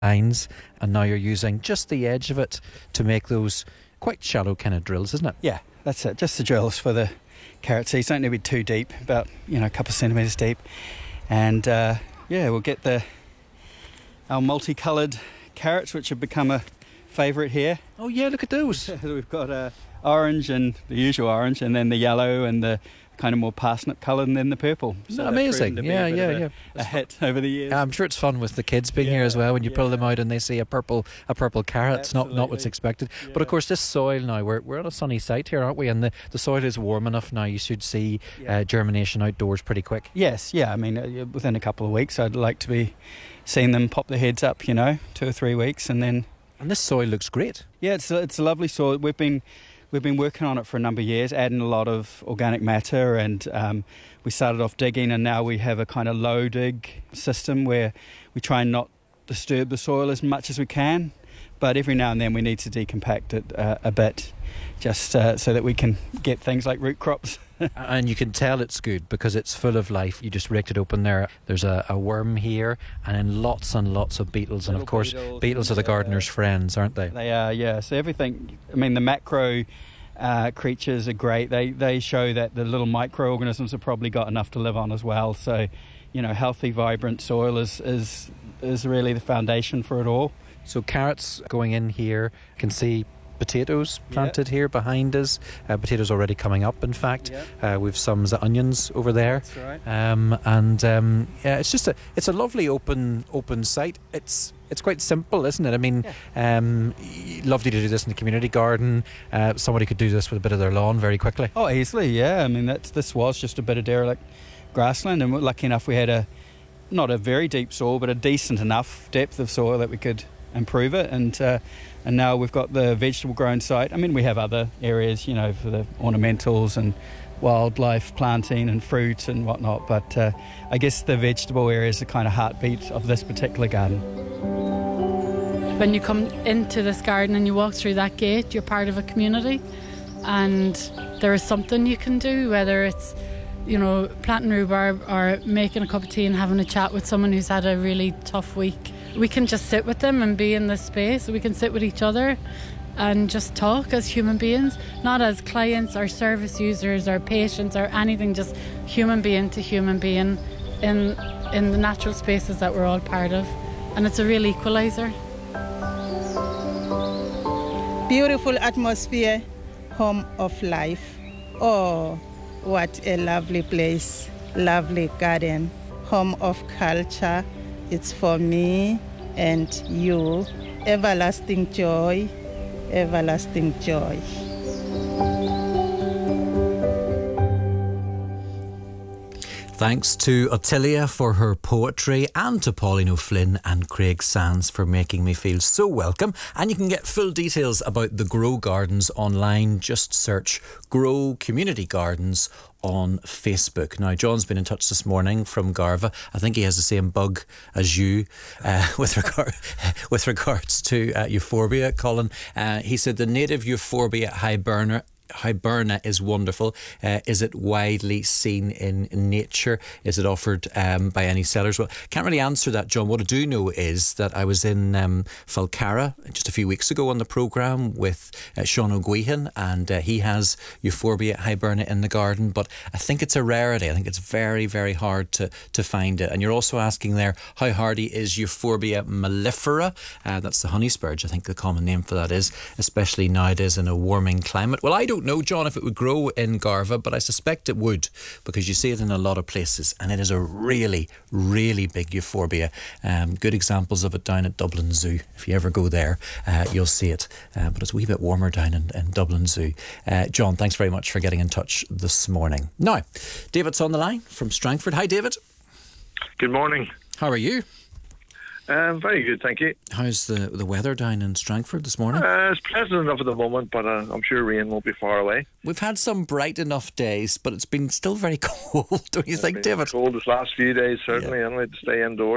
lines, and now you're using just the edge of it to make those quite shallow kind of drills, isn't it? Yeah, that's it. Just the drills for the carrot seeds. Don't need to be too deep, about a couple of centimetres deep. And we'll get our multicoloured carrots, which have become a favourite here. Oh yeah, look at those. We've got orange, and the usual orange, and then the yellow and the kind of more parsnip coloured, and then the purple. So amazing. Yeah. A hit over the years. I'm sure it's fun with the kids being here as well when you pull them out and they see a purple carrot. It's not what's expected. Yeah. But of course, this soil now, we're on a sunny site here, aren't we? And the soil is warm enough now. You should see germination outdoors pretty quick. Yes, yeah. I mean, within a couple of weeks, I'd like to be seeing them pop their heads up. 2 or 3 weeks, and then. And this soil looks great. Yeah, it's a lovely soil. We've been working on it for a number of years, adding a lot of organic matter, and we started off digging, and now we have a kind of low dig system where we try and not disturb the soil as much as we can, but every now and then we need to decompact it a bit, just so that we can get things like root crops. And you can tell it's good because it's full of life. You just raked it open there. There's a worm here, and then lots and lots of beetles. And of course, beetles are the gardener's friends, aren't they? They are, yeah. So everything, I mean, the macro creatures are great. They show that the little microorganisms have probably got enough to live on as well. So, healthy, vibrant soil is really the foundation for it all. So carrots going in here. You can see potatoes planted here behind us. Potatoes already coming up, in fact. We've some onions over there. That's right. It's a lovely open site. It's quite simple, isn't it? I mean, lovely to do this in the community garden. Somebody could do this with a bit of their lawn very quickly. Oh, easily, yeah. I mean, this was just a bit of derelict grassland, and we're lucky enough we had not a very deep soil, but a decent enough depth of soil that we could improve it, and now we've got the vegetable grown site. I mean, we have other areas, for the ornamentals and wildlife planting and fruit and whatnot, but I guess the vegetable area is the kind of heartbeat of this particular garden. When you come into this garden and you walk through that gate, you're part of a community, and there is something you can do, whether it's planting rhubarb or making a cup of tea and having a chat with someone who's had a really tough week. We can just sit with them and be in this space. We can sit with each other and just talk as human beings, not as clients or service users or patients or anything, just human being to human being in the natural spaces that we're all part of. And it's a real equaliser. Beautiful atmosphere, home of life. Oh, what a lovely place, lovely garden, home of culture. It's for me and you. Everlasting joy, everlasting joy. Thanks to Ottilia for her poetry, and to Pauline O'Flynn and Craig Sands for making me feel so welcome. And you can get full details about the Grow Gardens online. Just search Grow Community Gardens on Facebook. Now, John's been in touch this morning from Garva. I think he has the same bug as you with regards to euphorbia, Colin. He said the native euphorbia Hiberna is wonderful. Is it widely seen in nature? Is it offered by any sellers? Well, can't really answer that, John. What I do know is that I was in Falcarra just a few weeks ago on the programme with Sean O'Guihan, and he has Euphorbia hiberna in the garden, but I think it's a rarity. I think it's very, very hard to find it. And you're also asking there, how hardy is Euphorbia mellifera? That's the honey spurge, I think the common name for that is, especially nowadays in a warming climate. Well, I don't know, John, if it would grow in Garva, but I suspect it would, because you see it in a lot of places, and it is a really, really big euphorbia. Good examples of it down at Dublin Zoo. If you ever go there, you'll see it, but it's a wee bit warmer down in Dublin Zoo. John, thanks very much for getting in touch this morning. Now, David's on the line from Strangford. Hi, David. Good morning. How are you? Very good, thank you. How's the weather down in Strangford this morning? It's pleasant enough at the moment, but I'm sure rain won't be far away. We've had some bright enough days, but it's been still very cold, don't you think, David? Cold this last few days, certainly. Yeah. I need to stay indoors.